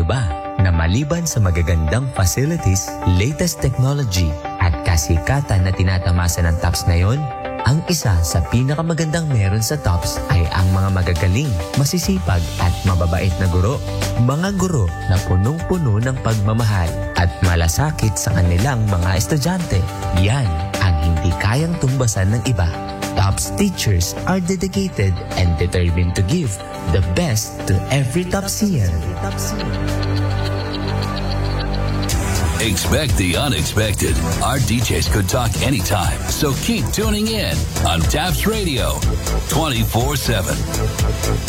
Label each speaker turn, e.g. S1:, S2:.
S1: nyo ba na maliban sa magagandang facilities, latest technology at kasikatan na tinatamasa ng TOPS ngayon, ang isa sa pinakamagandang meron sa TOPS ay ang mga magagaling, masisipag at mababait na guro. Mga guro na punong-puno ng pagmamahal at malasakit sa kanilang mga estudyante. Yan ang hindi kayang tumbasan ng iba. TOPS teachers are dedicated and determined to give the best to every TOPSian.
S2: Expect the unexpected. Our DJs could talk anytime, so keep tuning in on TAPS Radio 24/7.